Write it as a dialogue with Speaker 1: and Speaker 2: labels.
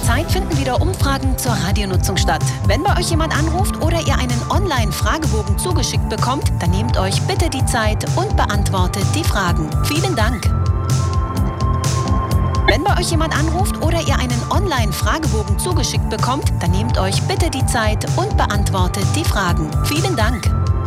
Speaker 1: Zeit finden wieder Umfragen zur Radionutzung statt. Wenn bei euch jemand anruft oder ihr einen Online-Fragebogen zugeschickt bekommt, dann nehmt euch bitte die Zeit und beantwortet die Fragen. Vielen Dank. Wenn bei euch jemand anruft oder ihr einen Online-Fragebogen zugeschickt bekommt, dann nehmt euch bitte die Zeit und beantwortet die Fragen. Vielen Dank.